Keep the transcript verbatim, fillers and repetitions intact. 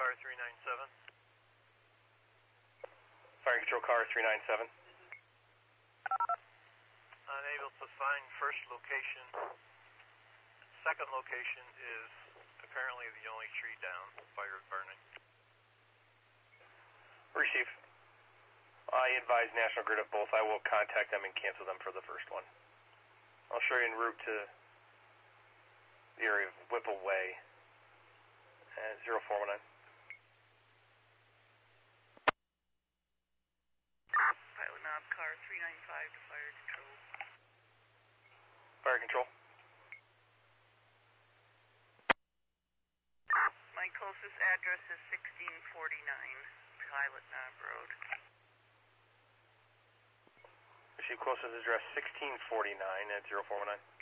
car three nine seven. Fire control car three nine seven. Unable to find first location. Second location is apparently the only tree down, fire burning. Receive. I advise National Grid of both. I will contact them and cancel them for the first one. I'll show you en route to the area of Whipple Way at zero four one nine. Pilot knob car three nine five to fire control. Fire control. My closest address is sixteen forty-nine Pilot Knob Road. Receive closest address sixteen forty-nine at zero four one nine.